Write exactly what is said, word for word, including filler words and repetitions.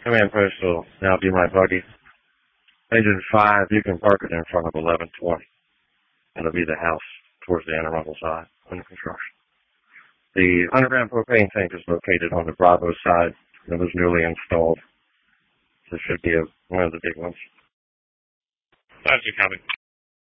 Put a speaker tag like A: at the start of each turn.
A: Command post will now be my buggy. Engine five, you can park it in front of eleven twenty. It'll be the house towards the Anne Arundel side under construction. The underground propane tank is located on the Bravo side. It was newly installed. This should be a, one of the big ones. That's coming.